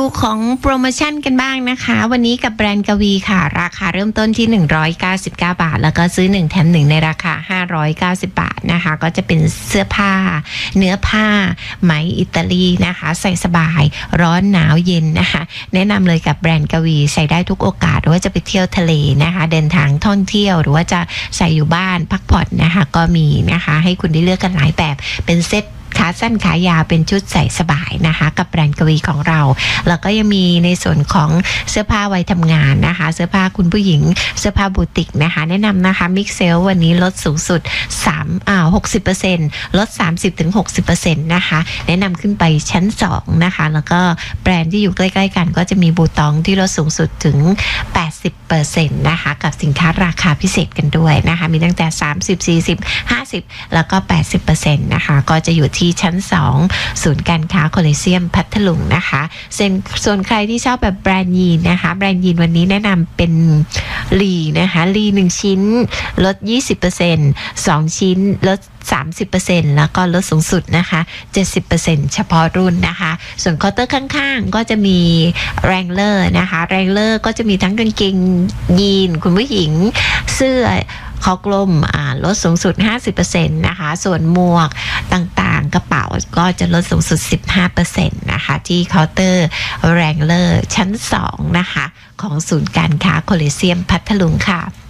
ของโปรโมชั่นกันบ้างนะคะวันนี้กับแบรนด์กวีค่ะราคาเริ่มต้นที่199 บาทแล้วก็ซื้อ1แถม1ในราคา590 บาทนะคะก็จะเป็นเสื้อผ้าเนื้อผ้าไหมอิตาลีนะคะใส่สบายร้อนหนาวเย็นนะคะแนะนำเลยกับแบรนด์กวีใส่ได้ทุกโอกาสหรือว่าจะไปเที่ยวทะเลนะคะเดินทางท่องเที่ยวหรือว่าจะใส่อยู่บ้านพักผ่อนนะคะก็มีนะคะให้คุณได้เลือกกันหลายแบบเป็นเซ็ตขาสั้นขายาวเป็นชุดใส่สบายนะคะกับแบรนด์กวีของเราแล้วก็ยังมีในส่วนของเสื้อผ้าวัยทำงานนะคะเสื้อผ้าคุณผู้หญิงเสื้อผ้าบูติกนะคะแนะนำนะคะมิกเซลวันนี้ลดสูงสุด60% ลด 30-60% นะคะแนะนำขึ้นไปชั้น2นะคะแล้วก็แบรนด์ที่อยู่ใกล้ๆกันก็จะมีบูตองที่ลดสูงสุดถึง 80% นะคะกับสินค้าราคาพิเศษกันด้วยนะคะมีตั้งแต่30 40 50แล้วก็ 80% นะคะก็จะอยู่ที่ชั้น2ศูนย์การค้าโคลิเซียมพัทลุงนะคะส่วนใครที่ชอบแบบแบรนด์ยีนนะคะแบรนด์ยีนวันนี้แนะนำเป็นลีนะคะลี1ชิ้นลด 20% 2ชิ้นลด 30% แล้วก็ลดสูงสุดนะคะ 70% เฉพาะรุ่นนะคะส่วนเคาน์เตอร์ข้างๆก็จะมีแรงเลอร์นะคะแรงเลอร์ก็จะมีทั้งกางเกงยีนคุณผู้หญิงเสื้อคอกลมลดสูงสุด 50% นะคะส่วนหมวกต่างๆกระเป๋าก็จะลดสูงสุด 15% นะคะที่เคาน์เตอร์แรงเลอร์ชั้น2นะคะของศูนย์การค้าโคลิเซียมพัทลุงค่ะ